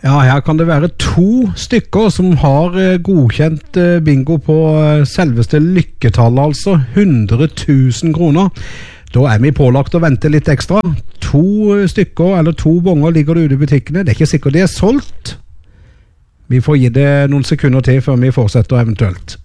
Ja, her kan det være 2 stykker som har godkjent bingo på selveste lykketallet, altså 100 000 kroner. Da vi pålagt å vente litt ekstra. 2 stykker eller 2 bonger ligger det ute i butikkene. Det er ikke sikkert de er solgt. Vi får gi det noen sekunder til før vi fortsetter eventuelt.